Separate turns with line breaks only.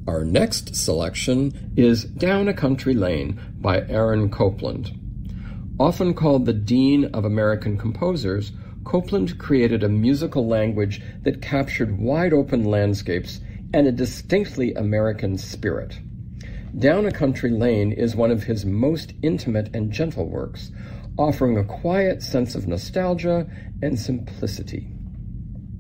Our next selection is Down a Country Lane by Aaron Copland. Often called the Dean of American Composers, Copland created a musical language that captured wide-open landscapes and a distinctly American spirit. Down a Country Lane is one of his most intimate and gentle works, offering a quiet sense of nostalgia and simplicity.